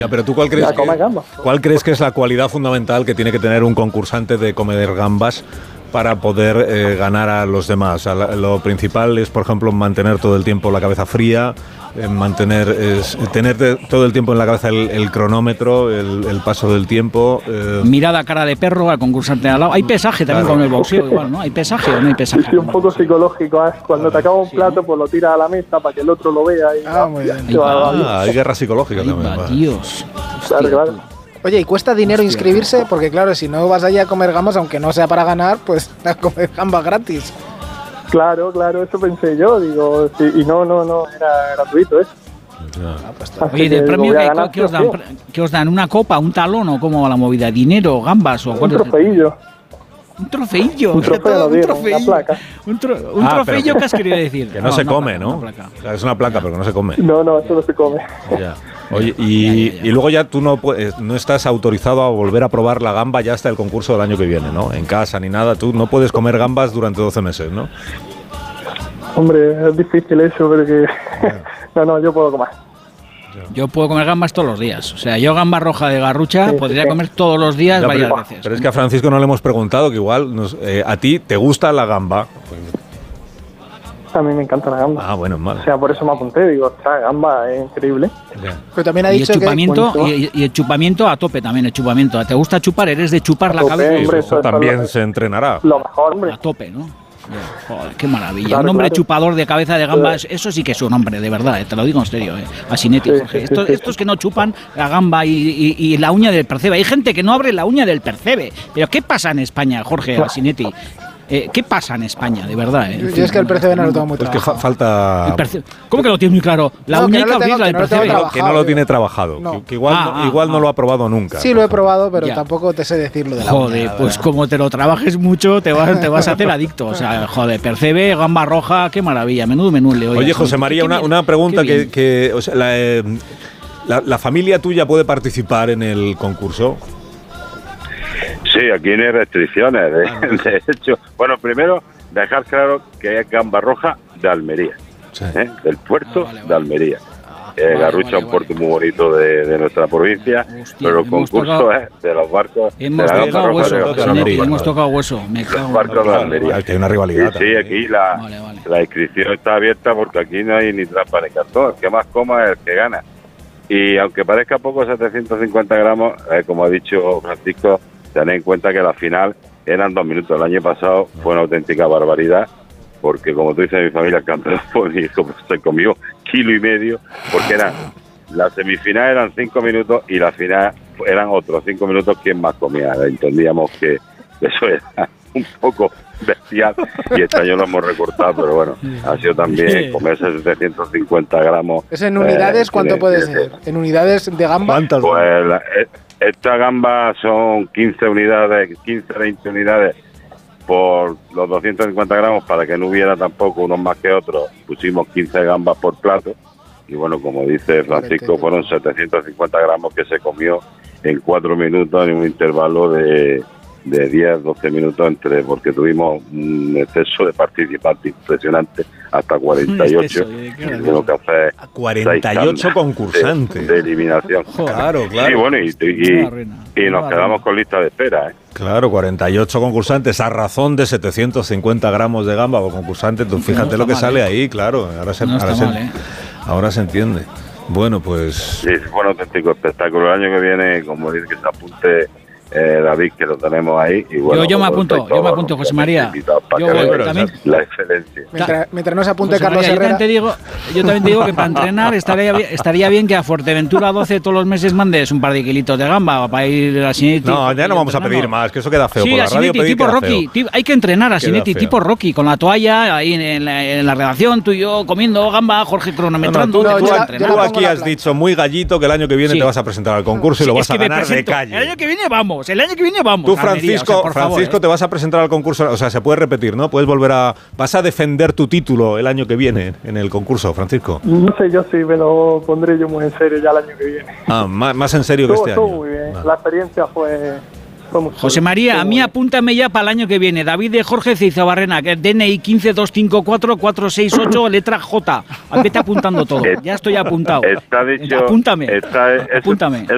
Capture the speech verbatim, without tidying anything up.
Pero tú, ¿cuál crees, que, ¿cuál crees que es la cualidad fundamental que tiene que tener un concursante de comer gambas para poder eh, ganar a los demás? O sea, lo principal es, por ejemplo, mantener todo el tiempo la cabeza fría, eh, mantener, es, tener de, todo el tiempo en la cabeza el, el cronómetro, el, el paso del tiempo. Eh. Mirada cara de perro al concursante al lado. Hay pesaje también claro. Con el boxeo igual, ¿no? ¿Hay pesaje o no hay pesaje? Sí, un poco psicológico. ¿eh? Cuando te acaba un plato, pues lo tiras a la mesa para que el otro lo vea. Y ah, muy bien. Ah, hay guerra psicológica también. Va, Dios. Claro, claro. Oye, ¿y cuesta dinero Hostia. inscribirse? Porque claro, si no vas allí a comer gambas, aunque no sea para ganar, pues a comer gambas gratis. Claro, claro, eso pensé yo, digo, sí, y no, no, no, era gratuito eso. Ah, pues Oye, ¿de premio que, que, os dan, que os dan? ¿Una copa, un talón o cómo va la movida? ¿Dinero, gambas o un trofeillo? Un trofeillo. Un trofeo, un trofeillo. Una placa. Un, tro un ah, trofeillo, ¿qué has querido decir? Que no, no se no, come, ¿no? Una es una placa, pero que no se come. No, no, eso no se come. Ya. Oye, y, ya, ya, ya. y luego ya tú no puedes, no estás autorizado a volver a probar la gamba ya hasta el concurso del año que viene, ¿no? En casa ni nada, tú no puedes comer gambas durante doce meses, ¿no? Hombre, es difícil eso, porque no, no, yo puedo comer. Yo puedo comer gambas todos los días. O sea, yo gamba roja de garrucha sí, podría sí. comer todos los días ya, varias pero, veces. Pero es que a Francisco no le hemos preguntado que igual nos, eh, a ti te gusta la gamba. A mí me encanta la gamba. Ah, bueno, mal. O sea, por eso me apunté. Digo, esta gamba es increíble. Yeah. Pero también ha dicho y el chupamiento, que... y, y el chupamiento a tope también, el chupamiento. ¿Te gusta chupar? ¿Eres de chupar a la tope, cabeza? Hombre, eso, eso también lo, se entrenará. Lo mejor, hombre. A tope, ¿no? Joder, qué maravilla. Claro, un hombre claro. chupador de cabeza de gamba, eso sí que es un hombre, de verdad, eh, te lo digo en serio, eh. Asinetti, sí, Jorge. Sí, estos, sí, estos que no chupan la gamba y, y, y la uña del percebe. Hay gente que no abre la uña del percebe. Pero ¿qué pasa en España, Jorge Asinetti? Eh, ¿Qué pasa en España, de verdad? Eh? Yo, yo es que el percebe no lo tengo muy pues trabajado. Es que fa falta... ¿Cómo que lo tienes muy claro? La no, uña hay que que no abrirla del percebe. Que no, que no lo tiene trabajado. No. Que, que igual, ah, no, igual ah, no ah. lo ha probado nunca. Sí, lo he probado, pero ya. tampoco te sé decirlo de la Joder, uña, pues como te lo trabajes mucho, te vas, te vas a hacer adicto. O sea, joder, percebe, gamba roja, qué maravilla. Menudo menú le Oye, José María, una, una pregunta que... que o sea, la, eh, la, ¿la familia tuya puede participar en el concurso? Sí, aquí no hay restricciones. De, de hecho, bueno, primero dejar claro que es gamba roja de Almería, sí. ¿eh? Del puerto ah, vale, vale. de Almería. Ah, eh, vale, Garrucha es vale, un puerto vale. muy bonito de, de nuestra provincia, Hostia, pero el concurso tocado, es de los barcos hemos de la tocado gamba hueso, roja de Almería. Hemos tocado hueso. Me cago los barcos de Almería. Que hay una rivalidad. Sí, sí, aquí la, vale, vale. la inscripción está abierta porque aquí no hay ni trampa ni cartón. El que más coma es el que gana. Y aunque parezca poco, setecientos cincuenta gramos, eh, como ha dicho Francisco, tened en cuenta que la final eran dos minutos. El año pasado fue una auténtica barbaridad, porque como tú dices, mi familia el campeón se comió kilo y medio, porque eran la semifinal eran cinco minutos y la final eran otros cinco minutos quien más comía. Entendíamos que eso era un poco bestial y este año lo hemos recortado, pero bueno, ha sido también comerse setecientos cincuenta gramos. ¿Eso en unidades eh, cuánto puede ser? ser? ¿En unidades de gamba? ¿Cuántas? Pues la, esta gamba son quince unidades, quince, veinte unidades por los doscientos cincuenta gramos, para que no hubiera tampoco unos más que otros. Pusimos quince gambas por plato y bueno, como dice Francisco, fueron setecientos cincuenta gramos que se comió en cuatro minutos en un intervalo de, de diez, doce minutos entre, porque tuvimos un exceso de participantes impresionante, hasta cuarenta y ocho. Tengo que hacer cuarenta y ocho concursantes de, de eliminación. Claro, claro. Sí, bueno, y, y, y nos quedamos con lista de espera, ¿eh? Claro, cuarenta y ocho concursantes a razón de setecientos cincuenta gramos de gamba por concursante. Tú fíjate no lo que mal, sale ¿eh? ahí, claro. Ahora se, no ahora, se, mal, ¿eh? ahora se entiende. Bueno, pues... Sí, fue un auténtico espectáculo. El año que viene, como dice, que se apunte eh, David, que lo tenemos ahí. Y bueno, yo, yo me apunto, yo me apunto, José María. Yo voy, también, la excelencia. Mientras, mientras no se apunte José Carlos María, Herrera. Yo también, te digo, yo también te digo que para entrenar estaría, estaría bien que a Fuerteventura doce todos los meses mandes un par de kilitos de gamba para ir a Sinetti. No, ya no vamos a pedir más, que eso queda feo. Sí, por la a Sinetti, radio tipo Rocky. Tipo, hay que entrenar a Sinetti, tipo Rocky, con la toalla ahí en, en, la, en la redacción, tú y yo comiendo gamba, Jorge cronometrando. No, no, tú, tú, no, tú, tú aquí has dicho muy gallito que el año que viene sí. te vas a presentar al concurso y lo vas es que a ganar presento, de calle. El año que viene vamos, el año que viene vamos. Tú, Francisco, o sea, Francisco, favor, ¿eh? te vas a presentar al concurso, o sea, se puede repetir, ¿no? Puedes volver a... ¿Vas a defender tu título el año que viene en el concurso, Francisco? No sé yo si me lo pondré yo muy en serio ya el año que viene. Ah, más, más en serio que todo, este todo año. muy bien, ah. la experiencia fue... José María, a mí apúntame ya para el año que viene. David de Jorge Cizabarrena, que es D N I quince dos cinco cuatro cuatro seis ocho, letra J. Vete apuntando todo. Ya estoy apuntado. Está dicho, apúntame. Está, apúntame.